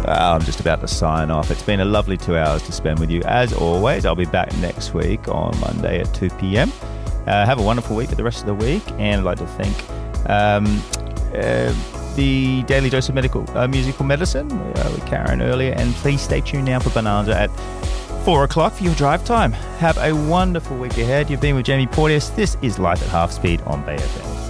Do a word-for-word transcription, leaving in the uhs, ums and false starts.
Well, I'm just about to sign off. It's been a lovely two hours to spend with you. As always, I'll be back next week on Monday at two p.m. Uh, have a wonderful week for the rest of the week. And I'd like to thank um, uh, the Daily Dose of Medical uh, Musical Medicine uh, with Karen earlier. And please stay tuned now for Bonanza at four o'clock for your drive time. Have a wonderful week ahead. You've been with Jamie Porteous. This is Life at Half Speed on Bay F M.